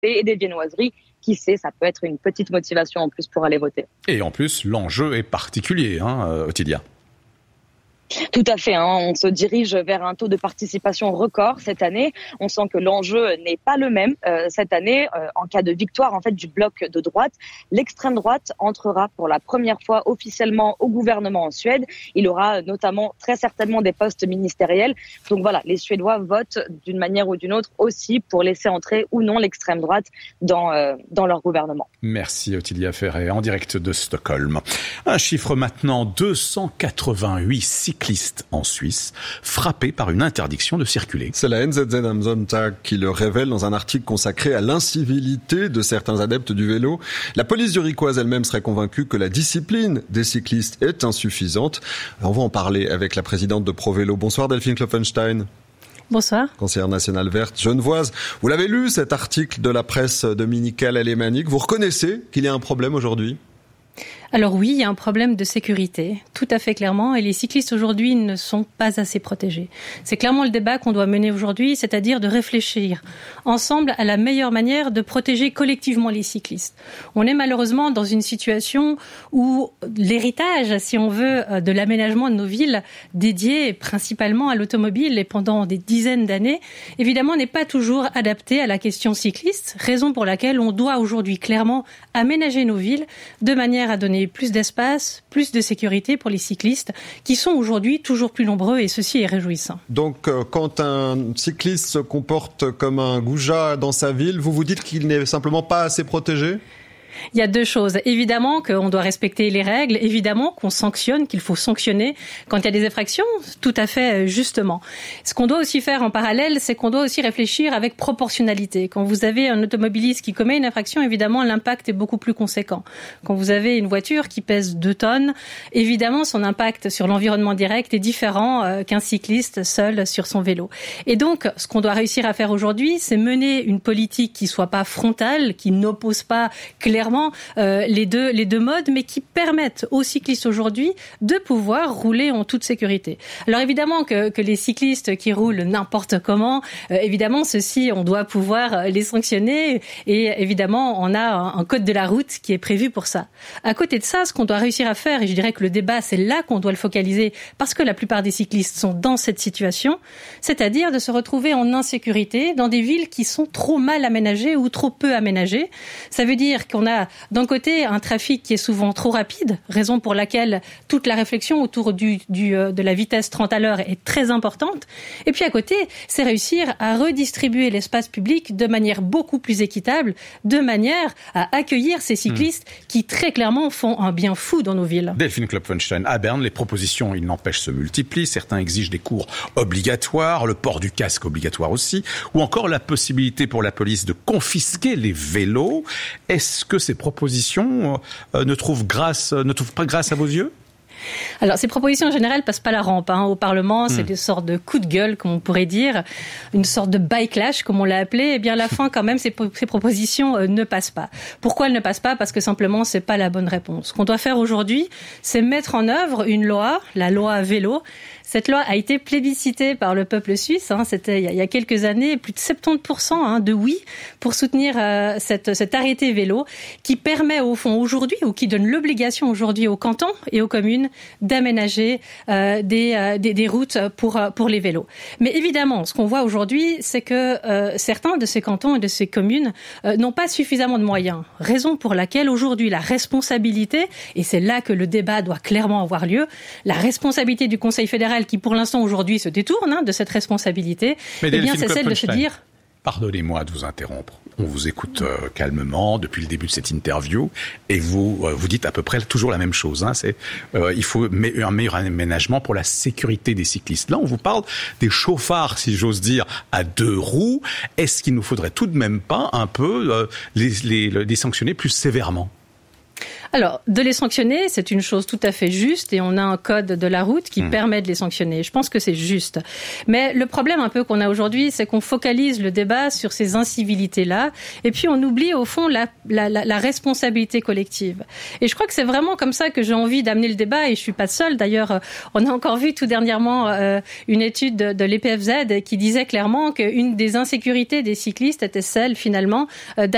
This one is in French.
et des viennoiseries. Qui sait, ça peut être une petite motivation en plus pour aller voter. Et en plus, l'enjeu est particulier, Ottilia. Tout à fait, on se dirige vers un taux de participation record cette année. On sent que l'enjeu n'est pas le même cette année. En cas de victoire du bloc de droite, l'extrême droite entrera pour la première fois officiellement au gouvernement en Suède. Il aura notamment très certainement des postes ministériels. Donc voilà, les Suédois votent d'une manière ou d'une autre aussi pour laisser entrer ou non l'extrême droite dans leur gouvernement. Merci Ottilia Ferret, en direct de Stockholm. Un chiffre maintenant, 288 cyclistes en Suisse, frappés par une interdiction de circuler. C'est la NZZ am Sonntag qui le révèle dans un article consacré à l'incivilité de certains adeptes du vélo. La police zurichoise elle-même serait convaincue que la discipline des cyclistes est insuffisante. On va en parler avec la présidente de ProVélo. Bonsoir Delphine Klopfenstein. Bonsoir. Conseillère nationale verte genevoise. Vous l'avez lu, cet article de la presse dominicale alémanique. Vous reconnaissez qu'il y a un problème aujourd'hui ? Alors oui, il y a un problème de sécurité, tout à fait clairement, et les cyclistes aujourd'hui ne sont pas assez protégés. C'est clairement le débat qu'on doit mener aujourd'hui, c'est-à-dire de réfléchir ensemble à la meilleure manière de protéger collectivement les cyclistes. On est malheureusement dans une situation où l'héritage, si on veut, de l'aménagement de nos villes, dédié principalement à l'automobile et pendant des dizaines d'années, évidemment n'est pas toujours adapté à la question cycliste, raison pour laquelle on doit aujourd'hui clairement aménager nos villes de manière à donner plus d'espace, plus de sécurité pour les cyclistes qui sont aujourd'hui toujours plus nombreux et ceci est réjouissant. Donc quand un cycliste se comporte comme un goujat dans sa ville, vous vous dites qu'il n'est simplement pas assez protégé ? Il y a deux choses. Évidemment qu'on doit respecter les règles, évidemment qu'on sanctionne, qu'il faut sanctionner quand il y a des infractions, tout à fait justement. Ce qu'on doit aussi faire en parallèle, c'est qu'on doit aussi réfléchir avec proportionnalité. Quand vous avez un automobiliste qui commet une infraction, évidemment l'impact est beaucoup plus conséquent. Quand vous avez une voiture qui pèse 2 tonnes, évidemment son impact sur l'environnement direct est différent qu'un cycliste seul sur son vélo. Et donc, ce qu'on doit réussir à faire aujourd'hui, c'est mener une politique qui soit pas frontale, qui n'oppose pas clairement les deux modes, mais qui permettent aux cyclistes aujourd'hui de pouvoir rouler en toute sécurité. Alors évidemment que les cyclistes qui roulent n'importe comment, évidemment ceux-ci on doit pouvoir les sanctionner et évidemment on a un code de la route qui est prévu pour ça. À côté de ça, ce qu'on doit réussir à faire, et je dirais que le débat c'est là qu'on doit le focaliser parce que la plupart des cyclistes sont dans cette situation, c'est-à-dire de se retrouver en insécurité dans des villes qui sont trop mal aménagées ou trop peu aménagées. Ça veut dire qu'on a d'un côté un trafic qui est souvent trop rapide, raison pour laquelle toute la réflexion autour de la vitesse 30 à l'heure est très importante. Et puis à côté, c'est réussir à redistribuer l'espace public de manière beaucoup plus équitable, de manière à accueillir ces cyclistes qui très clairement font un bien fou dans nos villes. Delphine Klopfenstein, à Berne, les propositions, il n'empêche, se multiplient. Certains exigent des cours obligatoires, le port du casque obligatoire aussi, ou encore la possibilité pour la police de confisquer les vélos. Est-ce que ces propositions ne trouvent pas grâce à vos yeux ? Alors, ces propositions en général passent pas la rampe au Parlement. C'est des sortes de coups de gueule, comme on pourrait dire, une sorte de bike-lash, comme on l'a appelé. Eh bien, à la fin, quand même, ces propositions ne passent pas. Pourquoi elles ne passent pas ? Parce que simplement, c'est pas la bonne réponse. Ce qu'on doit faire aujourd'hui, c'est mettre en œuvre une loi, la loi vélo. Cette loi a été plébiscitée par le peuple suisse. C'était il y a quelques années, plus de 70% de oui pour soutenir cet arrêté vélo qui permet au fond aujourd'hui, ou qui donne l'obligation aujourd'hui aux cantons et aux communes d'aménager des routes pour les vélos. Mais évidemment, ce qu'on voit aujourd'hui, c'est que certains de ces cantons et de ces communes n'ont pas suffisamment de moyens. Raison pour laquelle aujourd'hui la responsabilité, et c'est là que le débat doit clairement avoir lieu, la responsabilité du Conseil fédéral qui pour l'instant aujourd'hui se détourne de cette responsabilité, eh bien c'est celle de se dire... Pardonnez-moi de vous interrompre. On vous écoute calmement depuis le début de cette interview et vous dites à peu près toujours la même chose. Il faut un meilleur aménagement pour la sécurité des cyclistes. Là, on vous parle des chauffards, si j'ose dire, à 2 roues. Est-ce qu'il nous faudrait tout de même pas un peu les sanctionner plus sévèrement ? Alors, de les sanctionner, c'est une chose tout à fait juste et on a un code de la route qui permet de les sanctionner. Je pense que c'est juste. Mais le problème un peu qu'on a aujourd'hui, c'est qu'on focalise le débat sur ces incivilités-là et puis on oublie au fond la responsabilité collective. Et je crois que c'est vraiment comme ça que j'ai envie d'amener le débat et je suis pas seule. D'ailleurs, on a encore vu tout dernièrement une étude de l'EPFZ qui disait clairement qu'une des insécurités des cyclistes était celle finalement